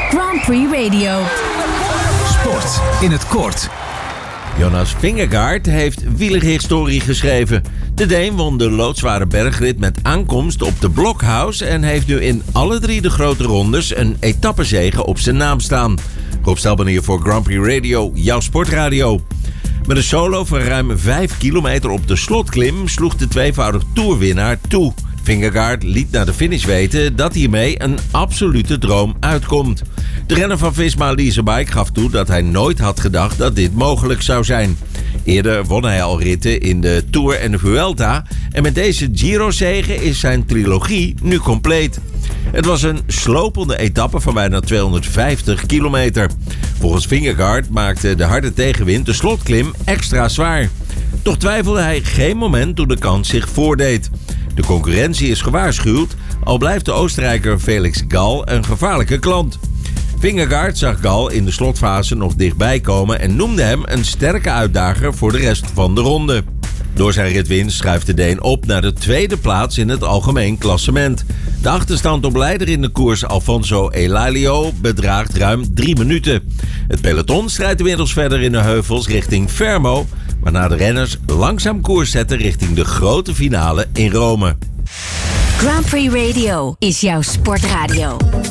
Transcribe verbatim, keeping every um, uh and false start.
Grand Prix Radio. Sport in het kort. Jonas Vingegaard heeft wielerhistorie geschreven. De Deen won de loodzware bergrit met aankomst op de Blockhouse en heeft nu in alle drie de grote rondes een etappezege op zijn naam staan. Rob Stelban hier voor Grand Prix Radio, jouw sportradio. Met een solo van ruim vijf kilometer op de slotklim sloeg de tweevoudig toerwinnaar toe. Vingegaard liet na de finish weten dat hiermee een absolute droom uitkomt. De renner van Visma Leasebike gaf toe dat hij nooit had gedacht dat dit mogelijk zou zijn. Eerder won hij al ritten in de Tour en de Vuelta en met deze Giro-zege is zijn trilogie nu compleet. Het was een slopende etappe van bijna tweehonderdvijftig kilometer. Volgens Vingegaard maakte de harde tegenwind de slotklim extra zwaar. Toch twijfelde hij geen moment toen de kans zich voordeed. De concurrentie is gewaarschuwd, al blijft de Oostenrijker Felix Gall een gevaarlijke klant. Vingegaard zag Gall in de slotfase nog dichtbij komen en noemde hem een sterke uitdager voor de rest van de ronde. Door zijn ritwinst schuift de Deen op naar de tweede plaats in het algemeen klassement. De achterstand op leider in de koers Alfonso Elalio bedraagt ruim drie minuten. Het peloton strijdt inmiddels verder in de heuvels richting Fermo, waarna de renners langzaam koers zetten richting de grote finale in Rome. Grand Prix Radio is jouw sportradio.